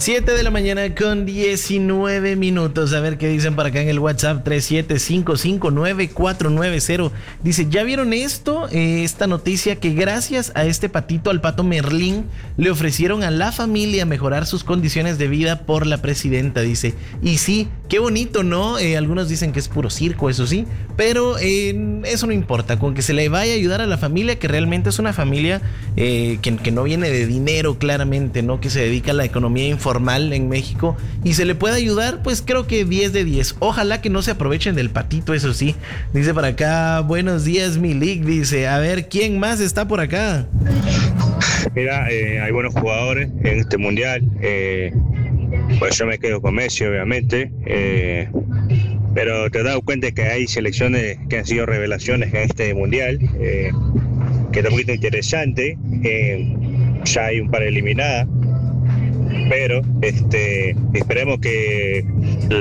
7 de la mañana con 19 minutos. A ver qué dicen para acá en el WhatsApp 37559490. Dice, ¿ya vieron esto? Esta noticia que gracias a este patito, al pato Merlín, le ofrecieron a la familia mejorar sus condiciones de vida por la presidenta, dice. Y sí, qué bonito, ¿no? Algunos dicen que es puro circo, eso sí, pero eso no importa, con que se le vaya a ayudar a la familia, que realmente es una familia que no viene de dinero, claramente, ¿no? Que se dedica a la economía informal en México y se le puede ayudar, pues creo que 10 de 10. Ojalá que no se aprovechen del patito, eso sí. Dice por acá, buenos días, Milik, dice, a ver, ¿quién más está por acá? Mira, hay buenos jugadores en este mundial. Pues yo me quedo con Messi, obviamente. Pero te has dado cuenta que hay selecciones que han sido revelaciones en este mundial, que es un poquito interesante. Ya hay un par eliminadas, pero esperemos que